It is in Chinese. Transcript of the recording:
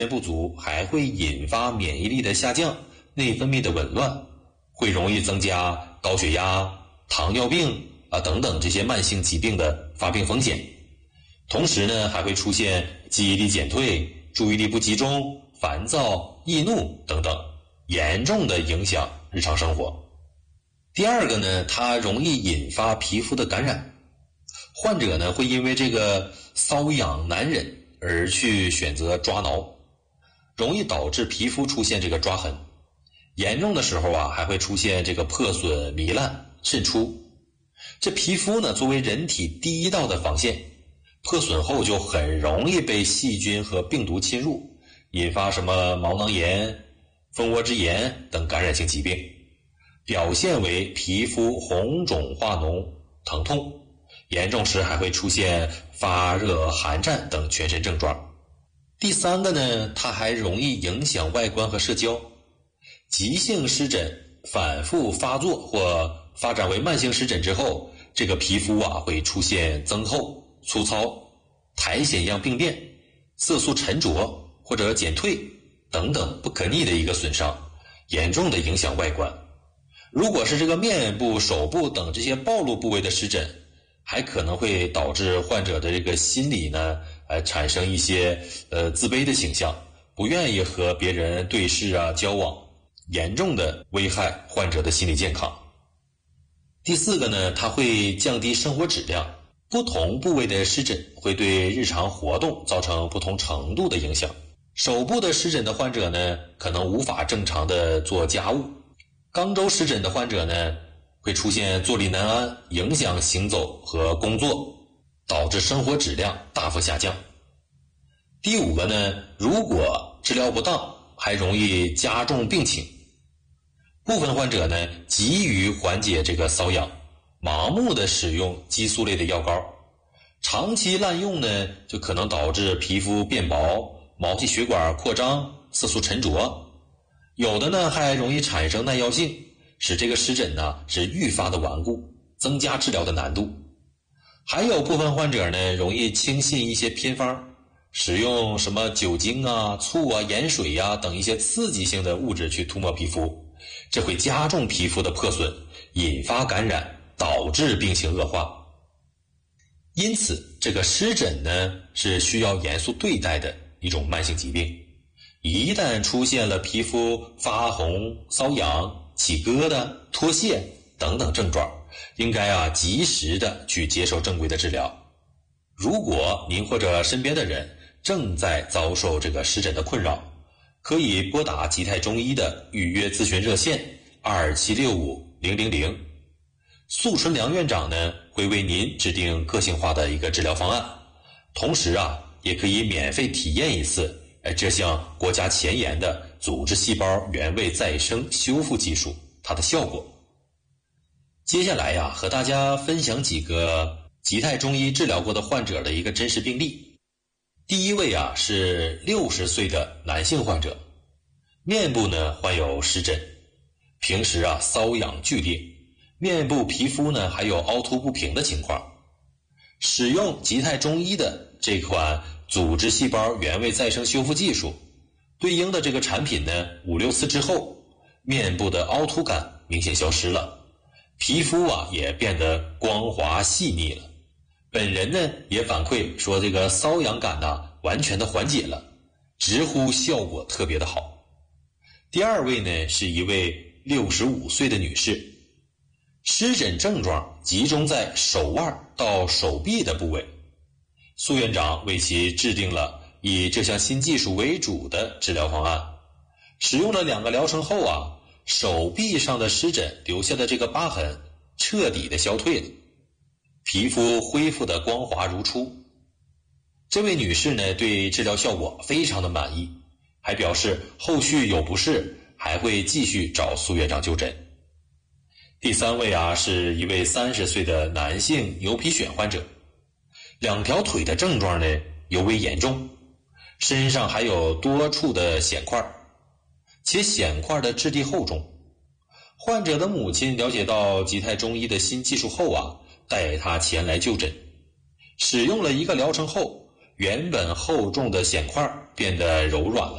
不足，还会引发免疫力的下降、内分泌的紊乱，会容易增加高血压、糖尿病等等这些慢性疾病的发病风险。同时呢，还会出现记忆力减退、注意力不集中、烦躁、易怒等等，严重的影响日常生活。第二个呢，它容易引发皮肤的感染，患者呢会因为这个瘙痒难忍而去选择抓挠，容易导致皮肤出现这个抓痕，严重的时候还会出现这个破损、糜烂、渗出。这皮肤呢作为人体第一道的防线，破损后就很容易被细菌和病毒侵入，引发什么毛囊炎、蜂窝之炎等感染性疾病，表现为皮肤红肿化脓、疼痛，严重时还会出现发热、寒战等全身症状。第三个呢，它还容易影响外观和社交。急性湿疹反复发作或发展为慢性湿疹之后，这个皮肤会出现增厚、粗糙、苔藓样病变、色素沉着或者减退等等不可逆的一个损伤，严重的影响外观。如果是这个面部、手部等这些暴露部位的湿疹，还可能会导致患者的这个心理呢，产生一些自卑的倾向，不愿意和别人对视交往，严重的危害患者的心理健康。第四个呢，它会降低生活质量。不同部位的湿疹会对日常活动造成不同程度的影响。手部的湿疹的患者呢，可能无法正常的做家务。肛周湿疹的患者呢，会出现坐立难安，影响行走和工作，导致生活质量大幅下降。第五个呢，如果治疗不当，还容易加重病情。部分患者呢，急于缓解这个瘙痒，盲目的使用激素类的药膏，长期滥用呢，就可能导致皮肤变薄、毛细血管扩张、色素沉着。有的呢，还容易产生耐药性，使这个湿疹呢是愈发的顽固，增加治疗的难度。还有部分患者呢，容易轻信一些偏方，使用什么酒精醋盐水等一些刺激性的物质去涂抹皮肤，这会加重皮肤的破损，引发感染，导致病情恶化。因此，这个湿疹呢是需要严肃对待的一种慢性疾病。一旦出现了皮肤发红、瘙痒、起疙瘩、脱屑等等症状，应该及时的去接受正规的治疗。如果您或者身边的人正在遭受这个湿疹的困扰，可以拨打吉泰中医的预约咨询热线2765-000。素春良院长呢会为您制定个性化的一个治疗方案，同时也可以免费体验一次这项国家前沿的组织细胞原位再生修复技术它的效果。接下来和大家分享几个吉泰中医治疗过的患者的一个真实病例。第一位是60岁的男性患者，面部呢患有湿疹，平时瘙痒剧烈，面部皮肤呢还有凹凸不平的情况。使用吉泰中医的这款组织细胞原位再生修复技术，对应的这个产品呢5-6次之后，面部的凹凸感明显消失了，皮肤也变得光滑细腻了。本人呢也反馈说这个瘙痒感完全的缓解了，直呼效果特别的好。第二位呢是一位65岁的女士，湿疹症状集中在手腕到手臂的部位。苏院长为其制定了以这项新技术为主的治疗方案，使用了2个疗程后手臂上的湿疹留下的这个疤痕彻底的消退了，皮肤恢复的光滑如初。这位女士呢对治疗效果非常的满意，还表示后续有不适还会继续找苏院长就诊。第三位是一位30岁的男性牛皮癣患者，2条腿的症状呢尤为严重，身上还有多处的癣块，且癣块的质地厚重。患者的母亲了解到吉泰中医的新技术后带他前来就诊，使用了1个疗程后，原本厚重的癣块变得柔软了。